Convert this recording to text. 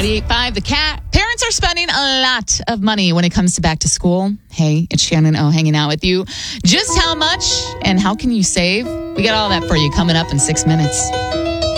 98.5 The Cat. Parents are spending a lot of money when it comes to back to school. Hey, it's Shannon O hanging out with you. Just how much and how can you save? We got all that for you coming up in 6 minutes.